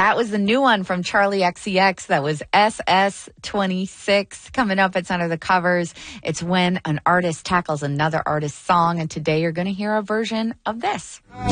that was the new one from Charlie XCX. That was SS26. Coming up, it's under the covers. It's when an artist tackles another artist's song. And today you're going to hear a version of this.